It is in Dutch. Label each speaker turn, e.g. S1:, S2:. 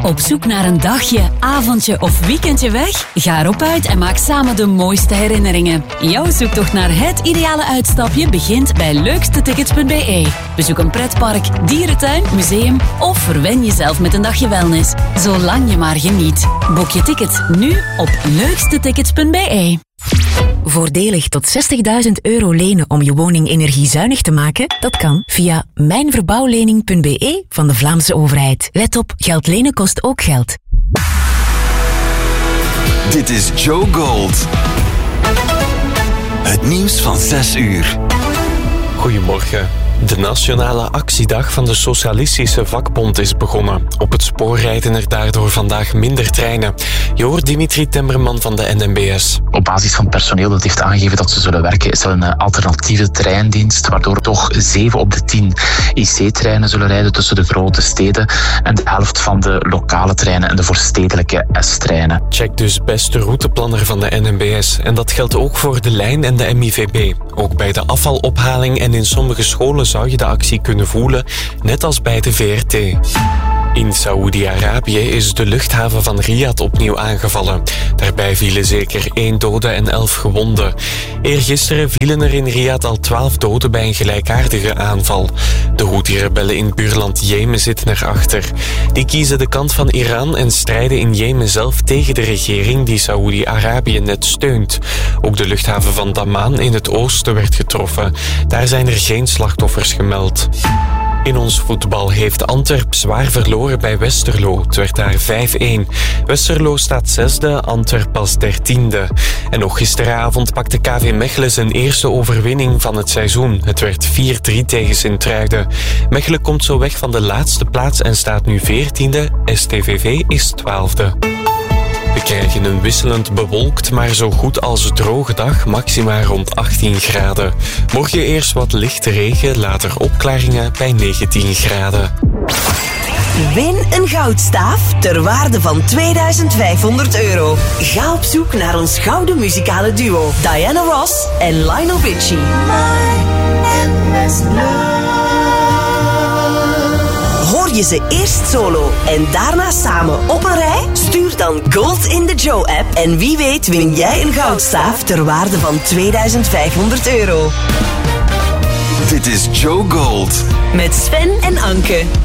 S1: Op zoek naar een dagje, avondje of weekendje weg? Ga erop uit en maak samen de mooiste herinneringen. Jouw zoektocht naar het ideale uitstapje begint bij leukstetickets.be. Bezoek een pretpark, dierentuin, museum of verwen jezelf met een dagje wellness. Zolang je maar geniet. Boek je tickets nu op leukstetickets.be.
S2: Voordelig tot €60.000 lenen om je woning energiezuinig te maken? Dat kan via mijnverbouwlening.be van de Vlaamse overheid. Let op, geld lenen kost ook geld.
S3: Dit is Joe Gold. Het nieuws van 6 uur.
S4: Goedemorgen. De nationale actiedag van de Socialistische Vakbond is begonnen. Op het spoor rijden er daardoor vandaag minder treinen. Je hoort Dimitri Temmerman van de NMBS.
S5: Op basis van het personeel dat heeft aangegeven dat ze zullen werken, is er een alternatieve treindienst, waardoor toch 7 op de 10 IC-treinen zullen rijden tussen de grote steden en de helft van de lokale treinen en de voorstedelijke S-treinen.
S4: Check dus best de routeplanner van de NMBS. En dat geldt ook voor de lijn en de MIVB. Ook bij de afvalophaling en in sommige scholen zou je de actie kunnen voelen, net als bij de VRT. In Saoedi-Arabië is de luchthaven van Riyadh opnieuw aangevallen. Daarbij vielen zeker 1 dode en 11 gewonden. Eergisteren vielen er in Riyadh al 12 doden bij een gelijkaardige aanval. De Houthi-rebellen in buurland Jemen zitten erachter. Die kiezen de kant van Iran en strijden in Jemen zelf tegen de regering die Saoedi-Arabië net steunt. Ook de luchthaven van Dammam in het oosten werd getroffen. Daar zijn er geen slachtoffers gemeld. In ons voetbal heeft Antwerp zwaar verloren bij Westerlo. Het werd daar 5-1. Westerlo staat 6e, Antwerp pas 13e. En nog gisteravond pakte KV Mechelen zijn eerste overwinning van het seizoen. Het werd 4-3 tegen Sint-Truiden. Mechelen komt zo weg van de laatste plaats en staat nu 14e. STVV is 12e. We krijgen een wisselend bewolkt, maar zo goed als droge dag, maxima rond 18 graden. Morgen eerst wat lichte regen, later opklaringen bij 19 graden.
S6: Win een goudstaaf ter waarde van €2500. Ga op zoek naar ons gouden muzikale duo Diana Ross en Lionel Richie. Hoor je ze eerst solo en daarna samen op een rij? Stuur dan Gold in de Joe-app en wie weet win jij een goudstaaf ter waarde van €2500.
S3: Dit is Joe Gold.
S6: Met Sven en Anke.